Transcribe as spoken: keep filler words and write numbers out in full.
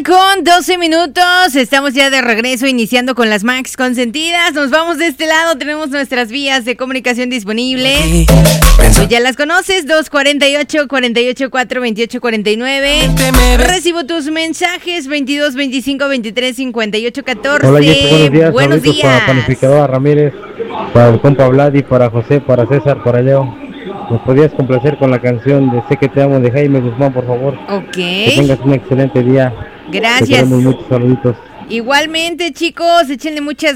con doce minutos, estamos ya de regreso iniciando con las Max Consentidas. Nos vamos de este lado, tenemos nuestras vías de comunicación disponibles. Tú ya las conoces, dos cuarenta y ocho, cuarenta y ocho, cuatro veintiocho, cuarenta y nueve. Recibo tus mensajes, veintidós, veinticinco, veintitrés, cincuenta y ocho, catorce. Hola, Jessy, buenos días. Buenos Saluditos días. para Panificadora Ramírez, para el compa Vladi, para José, para César, para Leo. ¿Nos podías complacer con la canción de Sé que te amo de Jaime Guzmán, por favor? Ok. Que tengas un excelente día. Gracias. Te queremos muchos saluditos. Igualmente, chicos, échenle muchas